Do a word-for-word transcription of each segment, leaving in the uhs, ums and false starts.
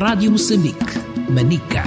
Rádio Moçambique, Manica.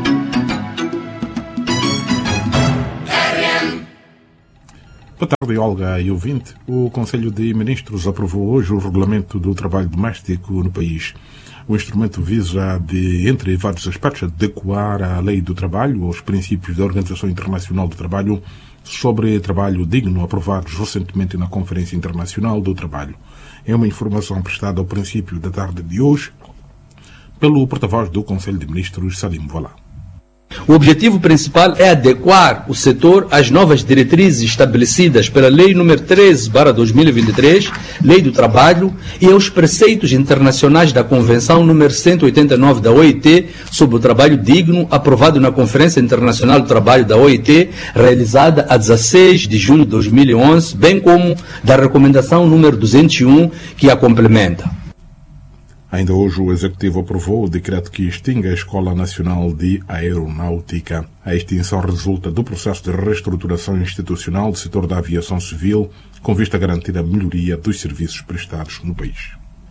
Boa tarde, Olga e ouvinte. O Conselho de Ministros aprovou hoje o Regulamento do Trabalho Doméstico no país. O instrumento visa, de, entre vários aspectos, adequar a lei do trabalho aos princípios da Organização Internacional do Trabalho sobre trabalho digno, aprovados recentemente na Conferência Internacional do Trabalho. É uma informação prestada ao princípio da tarde de hoje pelo porta-voz do Conselho de Ministros, Salim Volá. O objetivo principal é adequar o setor às novas diretrizes estabelecidas pela Lei número treze barra dois mil e vinte e três, Lei do Trabalho, e aos preceitos internacionais da Convenção número cento e oitenta e nove da O I T sobre o trabalho digno, aprovado na Conferência Internacional do Trabalho da O I T, realizada a dezesseis de julho de dois mil e onze, bem como da Recomendação número duzentos e um, que a complementa. Ainda hoje o Executivo aprovou o decreto que extingue a Escola Nacional de Aeronáutica. A extinção resulta do processo de reestruturação institucional do setor da aviação civil, com vista a garantir a melhoria dos serviços prestados no país.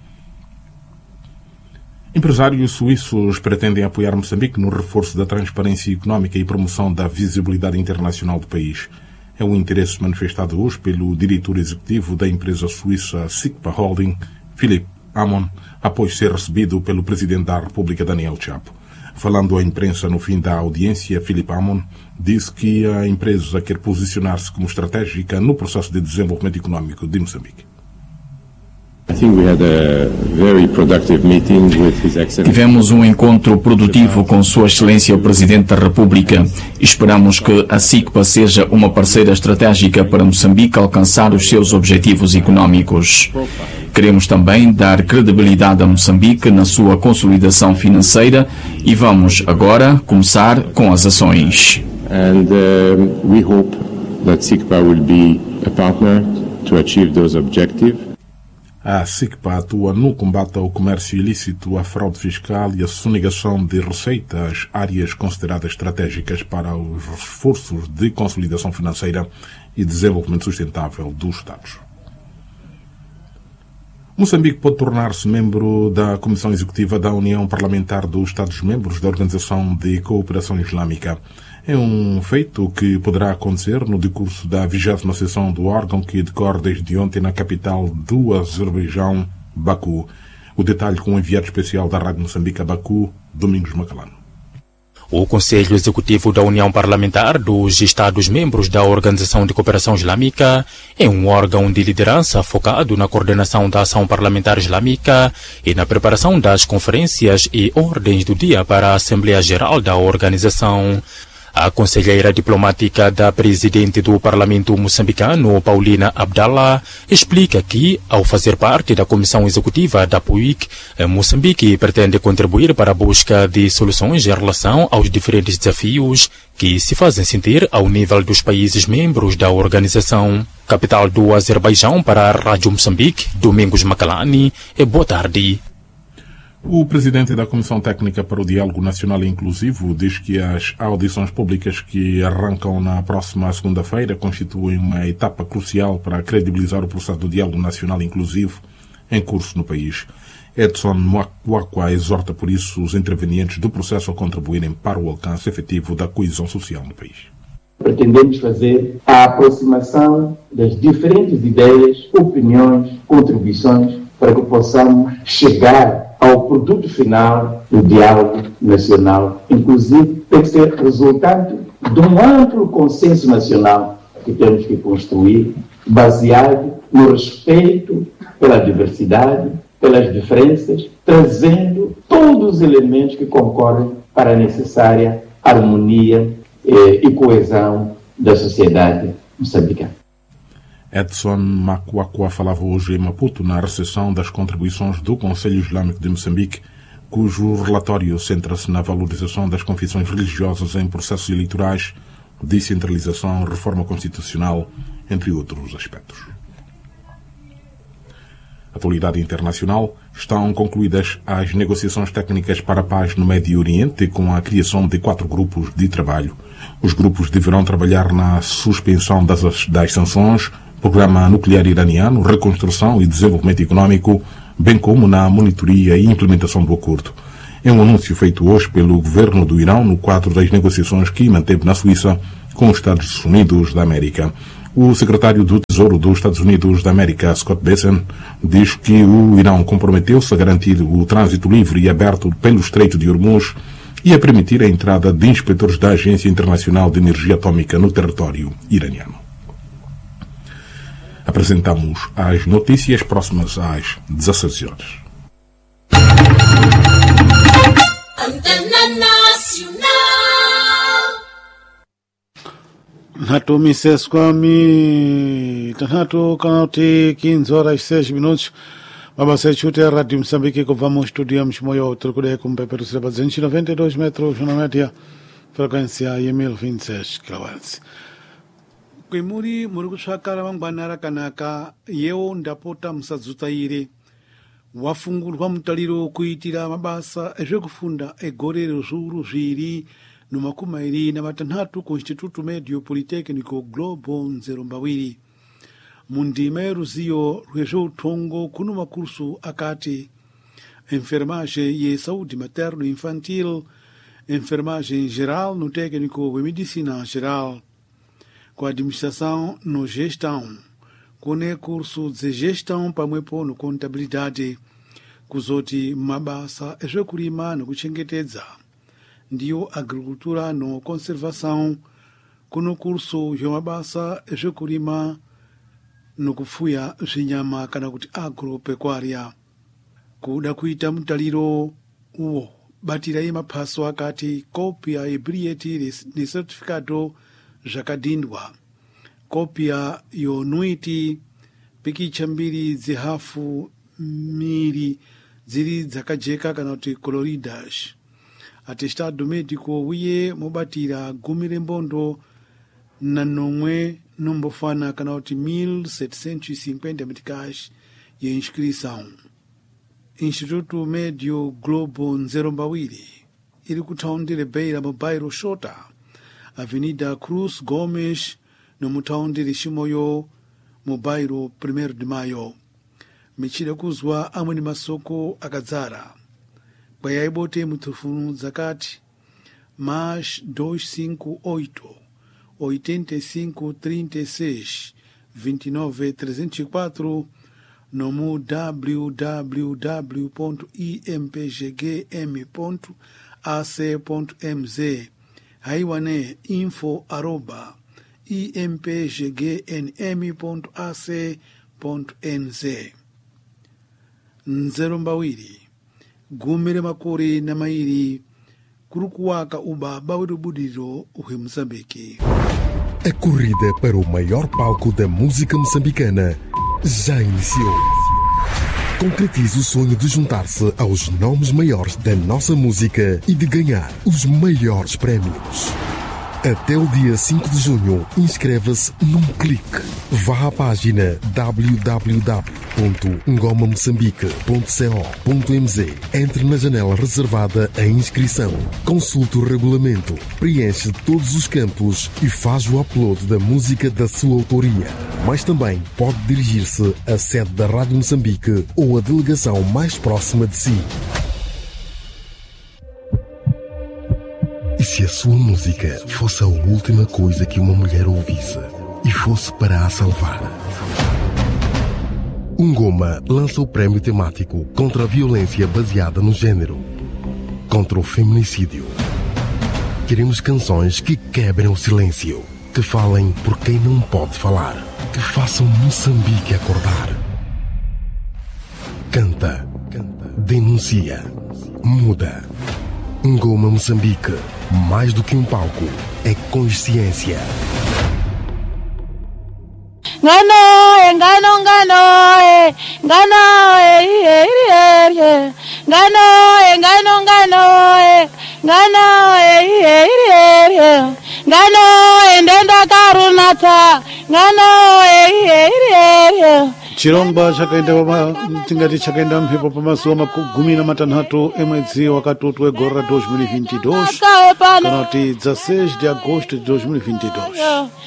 Empresários suíços pretendem apoiar Moçambique no reforço da transparência económica e promoção da visibilidade internacional do país. É o interesse manifestado hoje pelo diretor executivo da empresa suíça Sicpa Holding, Philip Amon, após ser recebido pelo Presidente da República, Daniel Chapo. Falando à imprensa no fim da audiência, Philip Amon disse que a empresa quer posicionar-se como estratégica no processo de desenvolvimento económico de Moçambique. Tivemos um encontro produtivo com Sua Excelência o Presidente da República. Esperamos que a Sicpa seja uma parceira estratégica para Moçambique alcançar os seus objetivos económicos. Queremos também dar credibilidade a Moçambique na sua consolidação financeira e vamos agora começar com as ações. And uh, we hope that Sicpa will be a partner to achieve those objectives. A Sicpa atua no combate ao comércio ilícito, à fraude fiscal e à sonegação de receitas, áreas consideradas estratégicas para os esforços de consolidação financeira e desenvolvimento sustentável dos Estados. Moçambique pode tornar-se membro da Comissão Executiva da União Parlamentar dos Estados-Membros da Organização de Cooperação Islâmica. É um feito que poderá acontecer no decurso da vigésima sessão do órgão que decorre desde ontem na capital do Azerbaijão, Baku. O detalhe com o enviado especial da Rádio Moçambique a Baku, Domingos Macalano. O Conselho Executivo da União Parlamentar dos Estados-Membros da Organização de Cooperação Islâmica é um órgão de liderança focado na coordenação da ação parlamentar islâmica e na preparação das conferências e ordens do dia para a Assembleia Geral da organização. A conselheira diplomática da presidente do Parlamento moçambicano, Paulina Abdallah, explica que, ao fazer parte da Comissão Executiva da P U I C, Moçambique pretende contribuir para a busca de soluções em relação aos diferentes desafios que se fazem sentir ao nível dos países membros da organização. Capital do Azerbaijão para a Rádio Moçambique, Domingos Macalani, e boa tarde. O presidente da Comissão Técnica para o Diálogo Nacional Inclusivo diz que as audições públicas que arrancam na próxima segunda-feira constituem uma etapa crucial para credibilizar o processo do diálogo nacional inclusivo em curso no país. Edson Mwakwa exorta, por isso, os intervenientes do processo a contribuírem para o alcance efetivo da coesão social no país. Pretendemos fazer a aproximação das diferentes ideias, opiniões, contribuições para que possamos chegar ao produto final do diálogo nacional. Inclusive, tem que ser resultante de um amplo consenso nacional que temos que construir, baseado no respeito pela diversidade, pelas diferenças, trazendo todos os elementos que concorrem para a necessária harmonia eh, e coesão da sociedade moçambicana. Edson Macuacua falava hoje em Maputo na recepção das contribuições do Conselho Islâmico de Moçambique, cujo relatório centra-se na valorização das confissões religiosas em processos eleitorais, descentralização, reforma constitucional, entre outros aspectos. Atualidade internacional, estão concluídas as negociações técnicas para a paz no Médio Oriente com a criação de quatro grupos de trabalho. Os grupos deverão trabalhar na suspensão das, das sanções, programa nuclear iraniano, reconstrução e desenvolvimento econômico, bem como na monitoria e implementação do acordo. É um anúncio feito hoje pelo governo do Irão no quadro das negociações que manteve na Suíça com os Estados Unidos da América. O secretário do Tesouro dos Estados Unidos da América, Scott Bessent, diz que o Irão comprometeu-se a garantir o trânsito livre e aberto pelo Estreito de Hormuz e a permitir a entrada de inspetores da Agência Internacional de Energia Atômica no território iraniano. Apresentamos as notícias próximas às dezasseis horas. Antena Nacional. Nato Misses Kwami, Tanato Kanauti, quinze horas e seis minutos. Vamos a chute a Rádio Moçambique, que vamos estudar moio trocude com Pepe dos duzentos e noventa e dois metros na média, frequência e mil e vinte e seis kHz. Kwimuri murukushakara mangbanara kanaka yeo ndapota msazutaire wafungurwa mutaliro kuitira mabasa ezvekufunda egorero zviuru zviri nomakumi na matanhatu ku Instituto Médio Politécnico Globo Nzerombawiri. Mundima yeruziyo rwezveutongo kuno makursu akati enfermagem e saúde materno infantil, enfermagem geral no técnico de medicina geral, com administração no gestão, com curso de gestão pamwepo no contabilidade, kuzoti mabasa ezvekurima nokuchengetedza, ndiyo agricultura no conservação, kuno curso yomabasa ezvekurima nokufuya zvinyama kana kuti agropecuária. Kuda kuita mutaliro uwo batirai maphaso akati kopia yebilhete ne certificado zvakadhindwa, kopia yonuiti pikicha mbiri dzihafu miri dziri dzakajeka kana kuti coloridas, atestado médico uye mobatira gumi rembondo na nomwe nombofana kana kuti mil setecentos e cinquenta meticais ye inscrição. Instituto Médio Globo Nzerombawiri iri kuthaundire beira mu bairro Xota, Avenida Cruz Gomes, no muthaundire Ximoyo, mu bairro primeiro de Maio. Michira kuzwa amwe ni masoko akadzara. Kwayaibote mutufunu zakati mais duzentos e cinquenta e oito, oitenta e cinco, trinta e seis, vinte e nove, trezentos e quatro no mu w w w ponto i m p g g m ponto a c ponto m z, haiwane info arroba i m p g g n m ponto a c ponto n z. Nzerombawiri gumire makuri na mairi kurukuwaka ubaba urubudiro uhe Moçambique. A corrida para o maior palco da música moçambicana já iniciou. Concretize o sonho de juntar-se aos nomes maiores da nossa música e de ganhar os maiores prémios. Até o dia cinco de junho, inscreva-se num clique. Vá à página w w w ponto ngoma moçambique ponto co ponto m z. Entre na janela reservada à inscrição. Consulte o regulamento, preenche todos os campos e faz o upload da música da sua autoria. Mas também pode dirigir-se à sede da Rádio Moçambique ou à delegação mais próxima de si. E se a sua música fosse a última coisa que uma mulher ouvisse e fosse para a salvar? Ngoma lança o prémio temático contra a violência baseada no género, contra o feminicídio. Queremos canções que quebrem o silêncio, que falem por quem não pode falar, que façam Moçambique acordar. Canta, denuncia, muda. Ngoma Moçambique, mais do que um palco, é consciência. Ngano, ngano, ngano, ngano, ngano, ngano, ngano, ngano, ngano, ndenda karunata, ngano, chirongwa chakaenda tingati chakaenda mphepo pamazuwa makumi na matanhatu emwedzi wakatutu wegora dois mil e vinte e dois kana kuti dezasseis de agosto de dois mil e vinte e dois.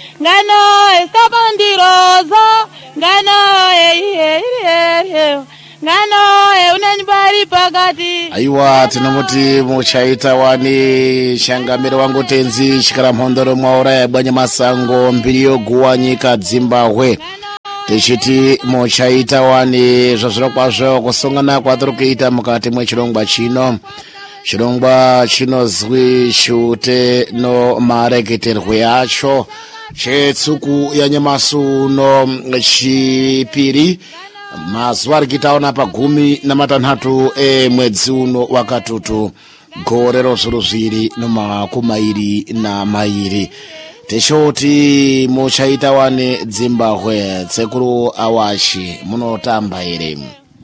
Ngano estabandirosa, ngano ngano e unanyibari pakati aiwa tinomuti muchaita wani shangamire wangu tenzi chikara mhondoro mwaura yabwanya masango mbiri yoguwa nyika Zimbabwe tichiti muchaita wani zvazviro kwazvo kusongana kwatiri kuita mukati mwechirongwa chino chirongwa chinozwi shute no mareketerwe acho chetsuku yanyamashi uno chipiri mazuva ari kuitaona pagumi namatanhatu emwedzi uno wakatutu gore rozviro zviri nomakumi mairi namairi tichoti muchaita wane Zimbabwe tsekuru awashi munotamba here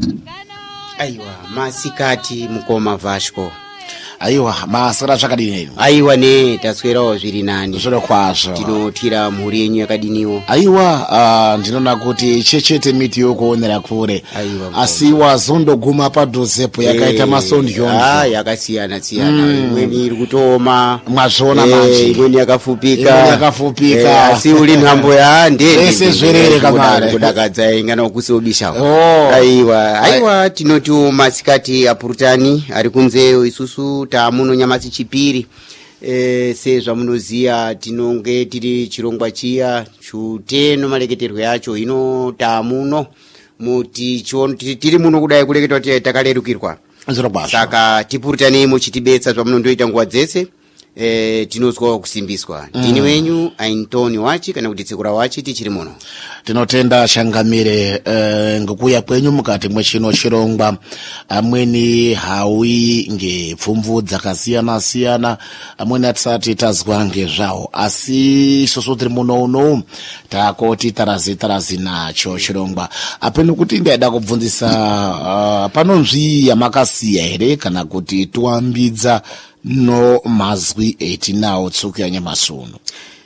aiwa masikati mukoma Vasco aiwa masara zvakadini aiwa ne taswerawo zviri nani zviro kwazvo tinotira mhuri yenyu yakadiniwo aiwa uh, ndinoona kuti chechete miti yokuonera kure asi wazondoguma padhuzepo yakaita masondyo ah yakasiyana siyana imweni mm. iri kutooma mwazvona manje imweni yakafupika imweni yakafupika e, asi uli nhambo ya ndende ese zverere kamare kudakadza ingana kusobishawo oh. aiwa aiwa tinoti masikati apurutani ari kunzeyo isusu tamuno nyamasi chipiri e, sezvamunoziya tinonge tiri chirongwa chiya chute nomaleketerwe yacho hino tamuno muti chion tiri muno kudai kureketwa kuti takalerukirwa saka tipurutani muchitibetsa zvamunondoita nguva dzese e, tinozwa kusimbiswa mm. ndini wenyu Aintoni wachi kana kuti tsekura wachi tichiri muno tinotenda shangamire uh, ngokuya kwenyu mukati mwechino chirongwa amweni hawi ngepfumvu dzakasiyana siyana amweni atisati tazwa ngezvawo asi isusu tiri muno uno takoti tarazi tarazi nacho chirongwa apeno kuti ndaida kubvunzisa uh, panonzvi yamakasiya here kana kuti tuambidza no mazwi etinawo tsuku yanyamashi uno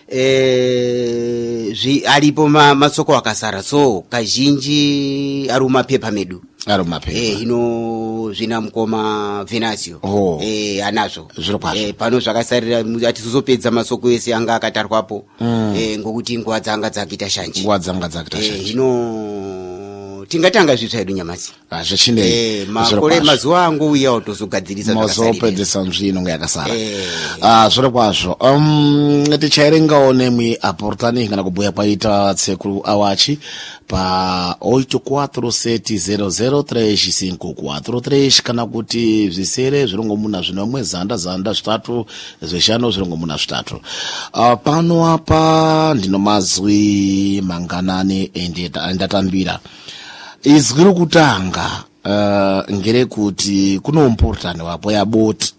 Eh, zvi alipo ma, masoko akasara so kazhinji ari mumapepa medu ari mumapepa eh hino zvina mukoma Venasio oh. eh anazvo zviro kwazvo eh pano zvakasarira atizozopedza masoko ese anga akatarwapo mm. eh ngokuti nguva dzanga dzakita shanji nguva dzanga dzakita shanji eh hino tingatanga zvitsva edu nyamasi azvichine eh makore mazuva angu uya utozogadzirisa zvakasarira mozopedzesa nzvino ngayakasara ah zviro kwazvo um tichaerengawo nemwi aportani kana kubhuya kwaita tsekuru awachi pa oito quatro sete zero zero três cinco quatro três kana kuti zvisere zvirongomuna zvinomwe zanda zanda zvitatu zvishanu zvirongomuna zvitatu uh, pano apa ndino mazwi manganani endatambira izwi rokutanga uh, ngere kuti kuno mupurutani wapo yaboti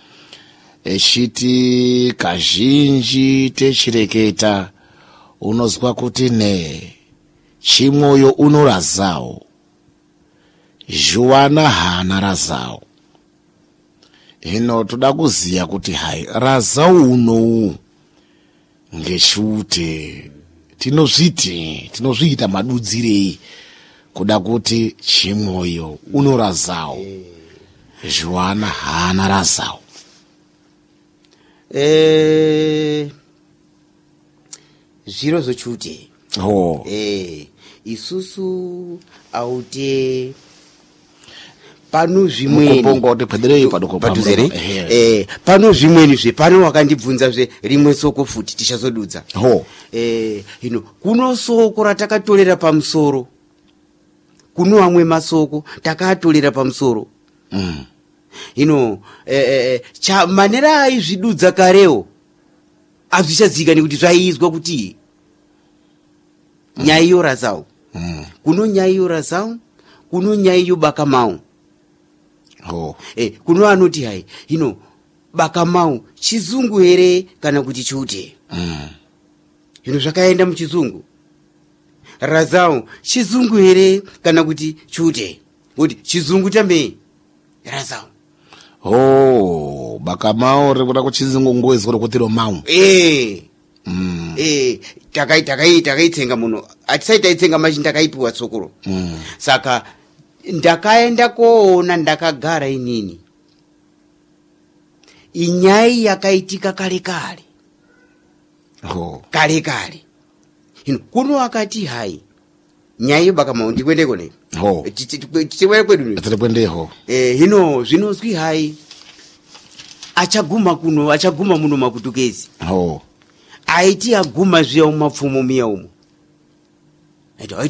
echiti kazhinji techireketa unozwa kuti ne chimwoyo unorazawo zhuwana hana razawo hino toda kuziya kuti hai razawo unowu ngechute tinozviti tinozviita madudzirei kuda kuti chimwoyo unorazawo zhuwana hana razawo eh zviro zvochute oh eh isusu aute pano zvimweni kupongote pederei padoko paduzere eh pano zvimweni zve pano wakandibvunza zve rimwe soko futi tichazodudza ho eh hino kuno soko ratakatolera pamusoro kuno amwe masoko takatolera pamusoro mm hino eh, eh cha manera aizvidudza kareo azvichazika nekuti zvaizwa kuti mm. nyaiyo razawo mm. kuno nyaiyo razawo kuno nyaiyo bakamau oh eh kuno anoti hai hino bakamau chizungu here kana kuti chute mm. hino zvakaenda muchizungu razawo chizungu here kana kuti chute kuti chizungu tambe razawo oh bakamau rekuda kuchizungu ngoizwa kuti ro mau eh mm. eh takai takai takaitsenga muno atisaita itsenga machi takaipiwa tsokoro mm. saka ndakaenda koona ndakagara inini inyai yakaitika kale kale oh kale kale hino kuno akati hai nyayi baka maundi kwende kone ho tiwele kwedu atale kwende ho eh hino zvinozwi hai achaguma kuno achaguma muno maputukezi ho aiti aguma zviya umapfumo miya umo aiti